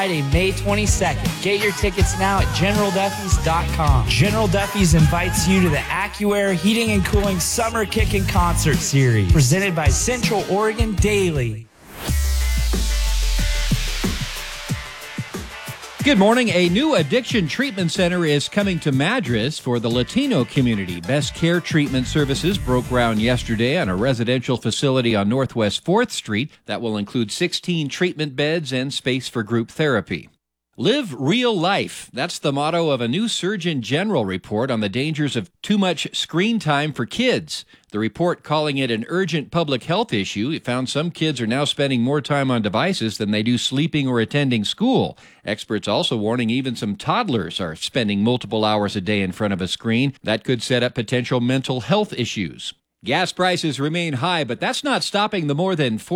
Friday, May 22nd. Get your tickets now at GeneralDuffy's.com. General Duffy's invites you to the AccuAir Heating and Cooling Summer Kickin' Concert Series, presented by Central Oregon Daily. Good morning. A new addiction treatment center is coming to Madras for the Latino community. Best Care Treatment Services broke ground yesterday on a residential facility on Northwest 4th Street that will include 16 treatment beds and space for group therapy. Live real life. That's the motto of a new Surgeon General report on the dangers of too much screen time for kids. The report, calling it an urgent public health issue, it found some kids are now spending more time on devices than they do sleeping or attending school. Experts also warning even some toddlers are spending multiple hours a day in front of a screen. That could set up potential mental health issues. Gas prices remain high, but that's not stopping the more than